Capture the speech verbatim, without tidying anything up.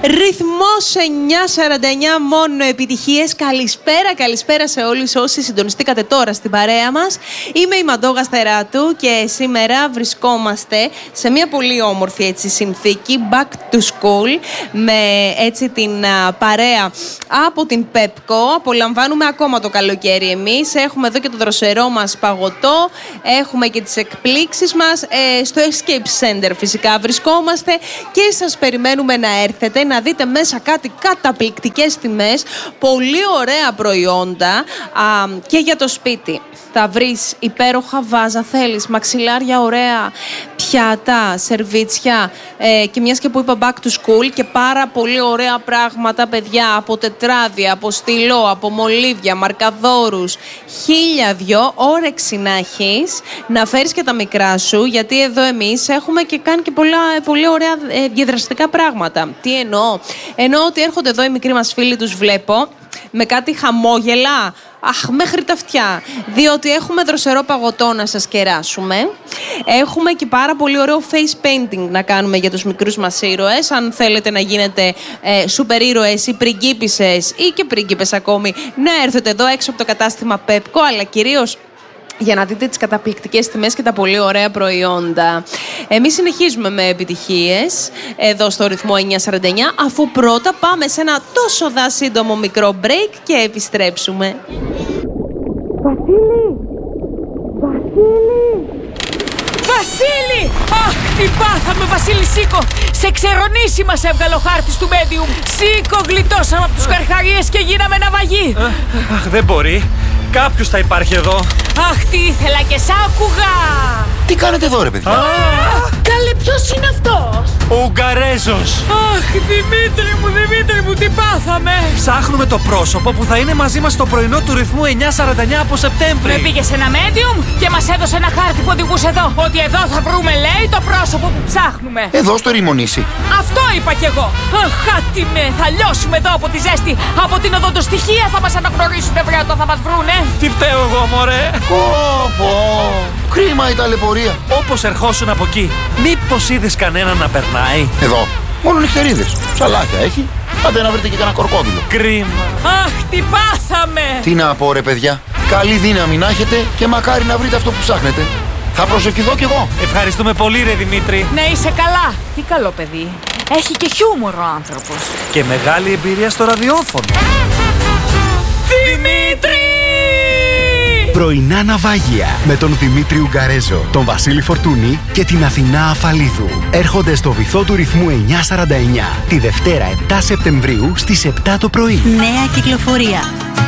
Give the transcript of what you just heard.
Ρυθμός εννιά σαράντα εννιά, μόνο επιτυχίες. Καλησπέρα, καλησπέρα σε όλους όσοι συντονιστήκατε τώρα στην παρέα μας. Είμαι η Μαντώ Γαστεράτου και σήμερα βρισκόμαστε σε μια πολύ όμορφη έτσι, συνθήκη, back to school, με έτσι την α, παρέα από την Πέπκο. Απολαμβάνουμε ακόμα το καλοκαίρι εμείς. Έχουμε εδώ και το δροσερό μας παγωτό, έχουμε και τις εκπλήξεις μας. Ε, στο Escape Center φυσικά βρισκόμαστε και σας περιμένουμε να έρθετε, να δείτε μέσα κάτι καταπληκτικές τιμές, πολύ ωραία προϊόντα α, και για το σπίτι. Θα βρεις υπέροχα βάζα, θέλεις μαξιλάρια ωραία, πιάτα, σερβίτσια ε, και μιας και που είπα back to school και πάρα πολύ ωραία πράγματα παιδιά, από τετράδια, από στυλό, από μολύβια, μαρκαδόρους, χίλια δυο, όρεξη να έχεις, να φέρεις και τα μικρά σου, γιατί εδώ εμείς έχουμε και κάνει και πολλά, πολύ ωραία ε, διαδραστικά πράγματα. Τι εννοώ? Εννοώ ότι έρχονται εδώ οι μικροί μας φίλοι, τους βλέπω με κάτι χαμόγελα, αχ, μέχρι τα αυτιά, διότι έχουμε δροσερό παγωτό να σας κεράσουμε. Έχουμε και πάρα πολύ ωραίο face painting να κάνουμε για τους μικρούς μας ήρωες. Αν θέλετε να γίνετε ε, σούπερ ήρωες ή πριγκίπισσες ή και πρίγκιπες ακόμη, να έρθετε εδώ έξω από το κατάστημα Πέπκο, αλλά κυρίως για να δείτε τις καταπληκτικές τιμές και τα πολύ ωραία προϊόντα. Εμείς συνεχίζουμε με επιτυχίες εδώ στο ρυθμό εννιά σαράντα εννιά, αφού πρώτα πάμε σε ένα τόσο δα σύντομο μικρό break και επιστρέψουμε. Βασίλη! Βασίλη! Βασίλη! Αχ, τι πάθαμε, Βασίλη, σήκω! Σε ξερονήσει μας έβγαλε ο χάρτης του medium. Σήκω, γλιτώσαμε από τους καρχαρίες και γίναμε ναυαγοί. Αχ, δεν μπορεί. Κάποιος θα υπάρχει εδώ. Αχ, τι ήθελα και σ' άκουγα! Τι κάνετε εδώ, ρε παιδιά? Α, καλέ, ποιος είναι αυτός? Ο Ουγγαρέζος. Αχ, Δημήτρη μου, Δημήτρη μου, τι πάθαμε! Ψάχνουμε το πρόσωπο που θα είναι μαζί μας στο πρωινό του ρυθμού εννιά σαράντα εννιά από Σεπτέμβρη. Με πήγε σε ένα medium και μας έδωσε ένα χάρτη που οδηγούσε εδώ. Ότι εδώ θα βρούμε, λέει, το πρόσωπο που ψάχνουμε. Εδώ στο Ρημονήσι. Αυτό είπα κι εγώ. Αχ, άτιμε, θα λιώσουμε εδώ από τη ζέστη. Από την οδοντοστοιχεία θα μας αναγνωρίσουν, βρε, όταν θα μας βρούνε. Τι φταίω εγώ, μωρέ? Πω, πω. Κρίμα η ταλαιπωρία. Όπως ερχόσουν από εκεί, μήπως είδες κανέναν να περνάει? Εδώ, μόνο νυχτερίδες. Ψαλάκια έχει. Άντε να βρείτε και κανένα κορκόδιλο. Κρίμα. Αχ, τι πάθαμε! Τι να πω, ρε παιδιά. Καλή δύναμη να έχετε και μακάρι να βρείτε αυτό που ψάχνετε. Θα προσευχηθώ κι εγώ. Ευχαριστούμε πολύ, ρε Δημήτρη. Να είσαι καλά. Τι καλό παιδί. Έχει και χιούμορ ο άνθρωπος. Και μεγάλη εμπειρία στο ραδιόφωνο. Δημήτρη! Πρωινά ναυάγια με τον Δημήτρη Ουγγαρέζο, τον Βασίλη Φορτούνη και την Αθηνά Αφαλίδου. Έρχονται στο βυθό του ρυθμού εννιά σαράντα εννιά τη Δευτέρα επτά Σεπτεμβρίου στις επτά το πρωί. Νέα κυκλοφορία.